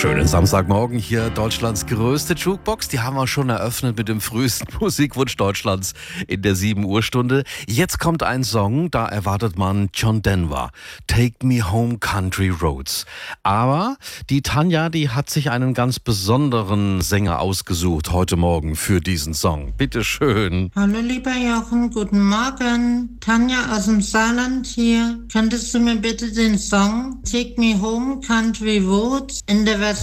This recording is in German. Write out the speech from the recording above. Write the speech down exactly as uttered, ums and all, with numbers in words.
Schönen Samstagmorgen hier, Deutschlands größte Jukebox. Die haben wir schon eröffnet mit dem frühesten Musikwunsch Deutschlands in der sieben Uhr Stunde. Jetzt kommt ein Song, da erwartet man John Denver. Take Me Home Country Roads. Aber die Tanja, die hat sich einen ganz besonderen Sänger ausgesucht heute Morgen für diesen Song. Bitte schön. Hallo lieber Jochen, guten Morgen. Tanja aus dem Saarland hier. Könntest du mir bitte den Song Take Me Home Country Roads in der Version